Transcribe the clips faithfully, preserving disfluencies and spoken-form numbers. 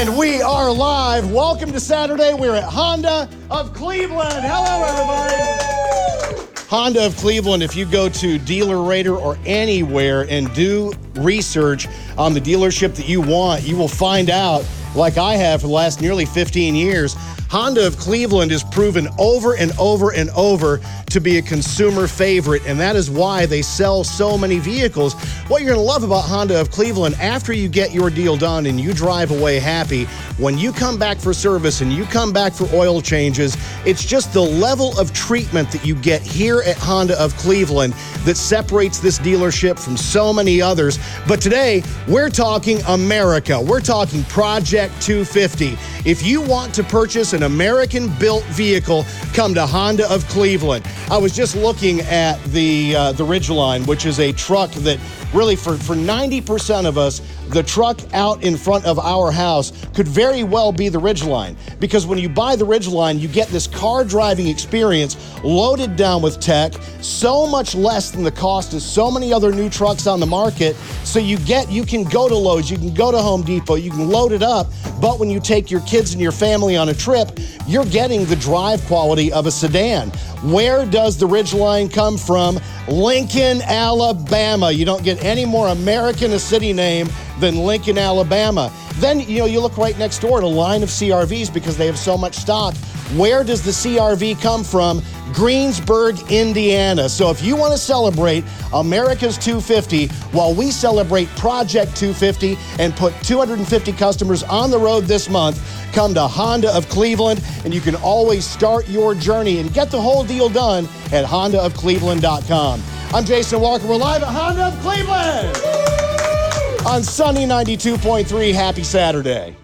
And we are live. Welcome to Saturday. We're at Honda of Cleveland. Hello, everybody. Honda of Cleveland, if you go to Dealer Rater or anywhere and do research on the dealership that you want, you will find out, like I have for the last nearly fifteen years, Honda of Cleveland is proven over and over and over to be a consumer favorite, and that is why they sell so many vehicles. What you're going to love about Honda of Cleveland, after you get your deal done and you drive away happy, when you come back for service and you come back for oil changes, it's just the level of treatment that you get here at Honda of Cleveland that separates this dealership from so many others. But today, we're talking America. We're talking Project two fifty. If you want to purchase an American-built vehicle, come to Honda of Cleveland. I was just looking at the uh, the Ridgeline, which is a truck that really, for, for ninety percent of us, the truck out in front of our house could very well be the Ridgeline. Because when you buy the Ridgeline, you get this car driving experience loaded down with tech, so much less than the cost of so many other new trucks on the market. So you get, you can go to Lowe's, you can go to Home Depot, you can load it up, but when you take your kids and your family on a trip, you're getting the drive quality of a sedan. Where does the Ridgeline come from? Lincoln, Alabama. You don't get any more American a city name than Lincoln, Alabama. Then, you know, you look right next door at a line of C R Vs because they have so much stock. Where does the C R V come from? Greensburg, Indiana. So if you want to celebrate America's two fifty while we celebrate Project two fifty and put two hundred fifty customers on the road this month, come to Honda of Cleveland, and you can always start your journey and get the whole deal done at honda of cleveland dot com. I'm Jason Walker. We're live at Honda of Cleveland on Sunny ninety-two point three. Happy Saturday.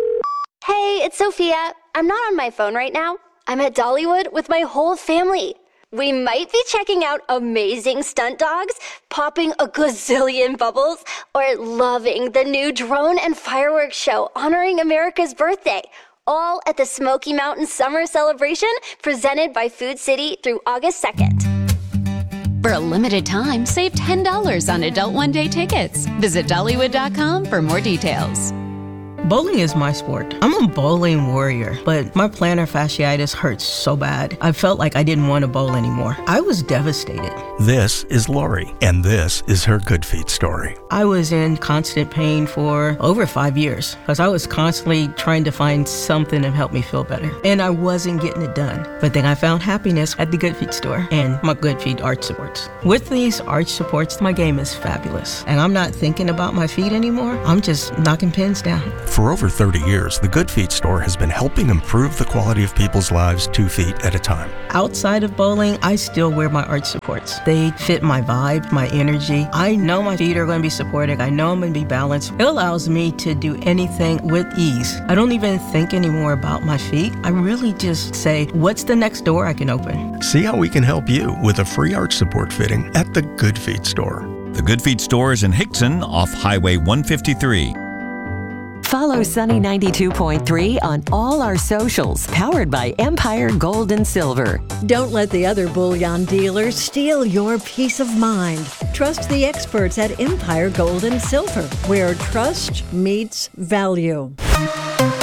Hey, it's Sophia. I'm not on my phone right now. I'm at Dollywood with my whole family. We might be checking out amazing stunt dogs, popping a gazillion bubbles, or loving the new drone and fireworks show honoring America's birthday. All at the Smoky Mountain Summer Celebration presented by Food City through August second. For a limited time, save ten dollars on adult one-day tickets. Visit Dollywood dot com for more details. Bowling is my sport. I'm a bowling warrior, but my plantar fasciitis hurts so bad. I felt like I didn't want to bowl anymore. I was devastated. This is Lori, and this is her Good Feet story. I was in constant pain for over five years because I was constantly trying to find something to help me feel better, and I wasn't getting it done. But then I found happiness at the Good Feet store and my Good Feet arch supports. With these arch supports, my game is fabulous, and I'm not thinking about my feet anymore. I'm just knocking pins down. For over thirty years, the Good Feet store has been helping improve the quality of people's lives two feet at a time. Outside of bowling, I still wear my arch supports. They fit my vibe, my energy. I know my feet are going to be supported. I know I'm going to be balanced. It allows me to do anything with ease. I don't even think anymore about my feet. I really just say, what's the next door I can open? See how we can help you with a free arch support fitting at the Good Feet store. The Good Feet store is in Hickson off Highway one fifty-three. Follow Sunny ninety-two point three on all our socials, powered by Empire Gold and Silver. Don't let the other bullion dealers steal your peace of mind. Trust the experts at Empire Gold and Silver, where trust meets value.